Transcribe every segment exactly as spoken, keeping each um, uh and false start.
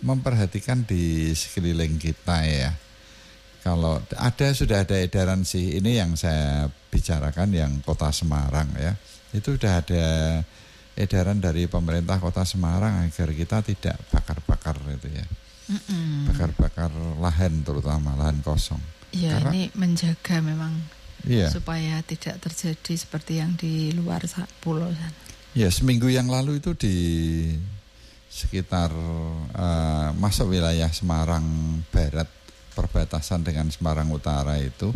memperhatikan di sekeliling kita ya. Kalau ada sudah ada edaran sih, ini yang saya bicarakan yang Kota Semarang ya. Itu sudah ada edaran dari pemerintah Kota Semarang agar kita tidak bakar-bakar itu ya. Mm-mm. Bakar-bakar lahan, terutama lahan kosong. Ya, karena, ini menjaga memang iya, supaya tidak terjadi seperti yang di luar pulau sana. Ya, seminggu yang lalu itu di sekitar uh, masuk wilayah Semarang Barat, perbatasan dengan Semarang Utara itu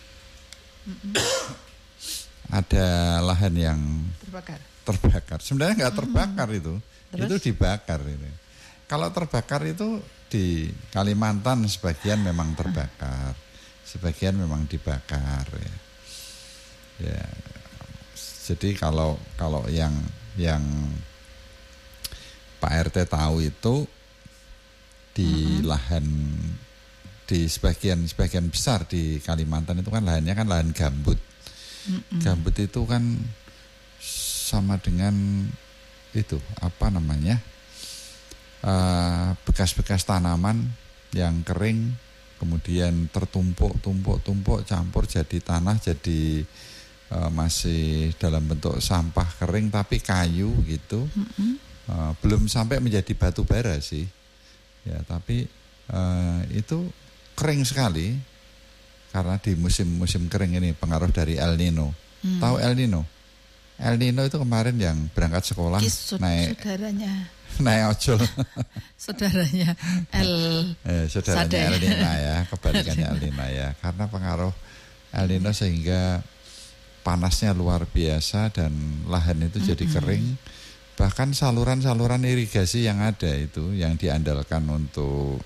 ada lahan yang terbakar. Terbakar. Sebenarnya nggak terbakar itu, Terus? Itu dibakar ini. Kalau terbakar itu di Kalimantan sebagian memang terbakar, sebagian memang dibakar ya. Ya. Jadi kalau kalau yang yang Pak R T tahu itu di mm-hmm. lahan di sebagian sebagian besar di Kalimantan itu kan lahannya kan lahan gambut. Mm-hmm. Gambut itu kan sama dengan itu apa namanya uh, bekas-bekas tanaman yang kering kemudian tertumpuk-tumpuk-tumpuk campur jadi tanah, jadi uh, masih dalam bentuk sampah kering tapi kayu gitu. Mm-hmm. uh, belum sampai menjadi batu bara sih ya, tapi uh, itu kering sekali karena di musim-musim kering ini pengaruh dari El Nino. Mm. Tahu El Nino? El Nino itu kemarin yang berangkat sekolah Kisut, naik saudaranya naik ojol saudaranya El eh, saudaranya Sade. El Nino ya, kebalikannya El Nino ya, karena pengaruh El Nino sehingga panasnya luar biasa dan lahan itu jadi mm-hmm. kering, bahkan saluran-saluran irigasi yang ada itu yang diandalkan untuk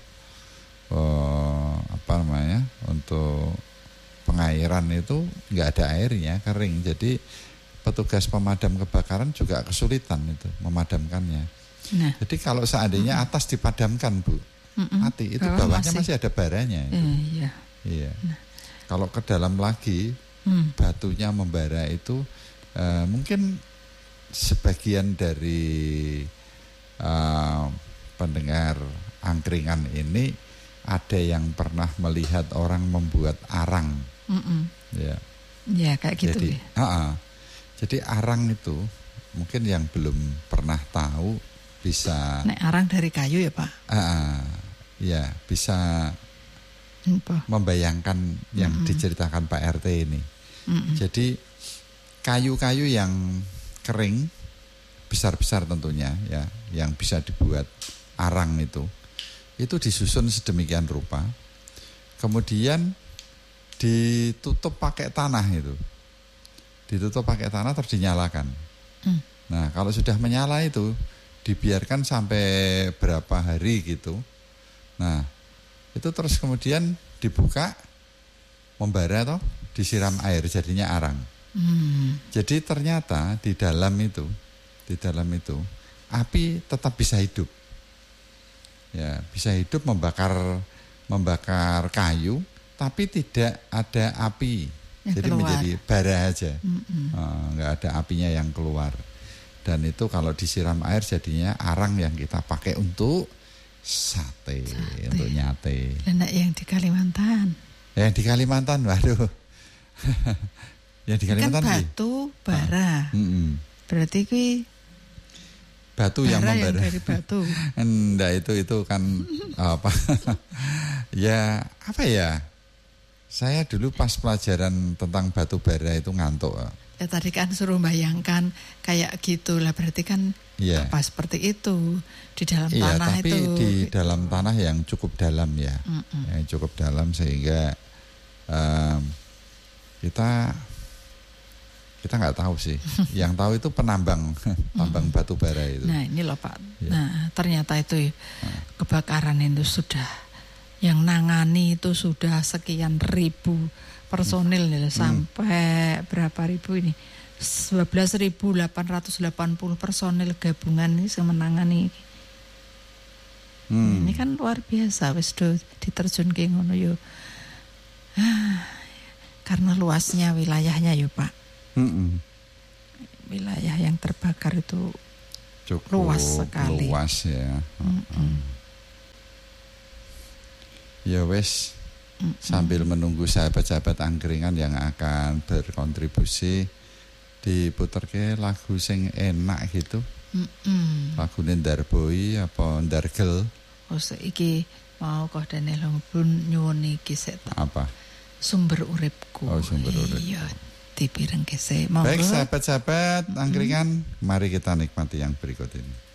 uh, apa namanya untuk pengairan itu nggak ada airnya, kering. Jadi petugas pemadam kebakaran juga kesulitan itu memadamkannya. Nah. Jadi kalau seandainya mm-mm. atas dipadamkan Bu, mm-mm. mati itu bawah bawahnya masih, masih ada baranya itu. Eh, iya. Iya. Nah. Kalau ke dalam lagi mm. batunya membara itu uh, mungkin sebagian dari uh, pendengar angkringan ini ada yang pernah melihat orang membuat arang. Mm-mm. Ya. Ya kayak gitu. Jadi, ya. Uh-uh. Jadi arang itu mungkin yang belum pernah tahu bisa. Nek arang dari kayu ya Pak? Uh, ya bisa apa? Membayangkan yang mm-mm. diceritakan Pak R T ini. Mm-mm. Jadi kayu-kayu yang kering besar-besar tentunya ya, yang bisa dibuat arang itu, itu disusun sedemikian rupa, kemudian ditutup pakai tanah itu. Ditutup pakai tanah terus dinyalakan. Hmm. Nah kalau sudah menyala itu dibiarkan sampai berapa hari gitu. Nah itu terus kemudian dibuka, membara toh, disiram air jadinya arang. Hmm. Jadi ternyata di dalam itu, di dalam itu api tetap bisa hidup. Ya bisa hidup membakar membakar kayu, tapi tidak ada api. Yang jadi keluar. Menjadi bara aja, nggak uh, ada apinya yang keluar. Dan itu kalau disiram air jadinya arang yang kita pakai untuk sate, sate. Untuk nyate. Enak yang di Kalimantan. Yang di Kalimantan, waduh. Yang di Kalimantan kan batu bara. Uh, Berarti kui batu yang membara. Yang dari batu. Enggak, itu itu kan apa? Ya apa ya? Saya dulu pas pelajaran tentang batu bara itu ngantuk. Ya tadi kan suruh bayangkan kayak gitulah, berarti kan yeah. apa seperti itu di dalam yeah, tanah tapi itu. Tapi di dalam tanah yang cukup dalam ya, Mm-mm. yang cukup dalam sehingga um, kita kita nggak tahu sih. Yang tahu itu penambang, tambang batu bara itu. Nah ini loh Pak. Yeah. Nah ternyata itu kebakaran itu sudah. Yang nangani itu sudah sekian ribu personil nih, hmm. sampai berapa ribu ini? sebelas ribu delapan ratus delapan puluh personil gabungan ini yang menangani. Hmm. Ini kan luar biasa wis do diterjunke ngono yo. Ah, karena luasnya wilayahnya yo Pak. Hmm. Wilayah yang terbakar itu cukup luas sekali. Luas ya. Hmm. Hmm. Ya wes, mm-mm. sambil menunggu sahabat-sahabat angkringan yang akan berkontribusi, diputerke lagu sing enak gitu. Mm-mm. Lagu Ndarboy apa Ndargel. Oh iki mau kok dene lembun nyuwun iki sik. Apa? Sumber uripku. Oh, sumber urip. Iya, dipirengke sik. Baik sahabat-sahabat angkringan, mari kita nikmati yang berikut ini.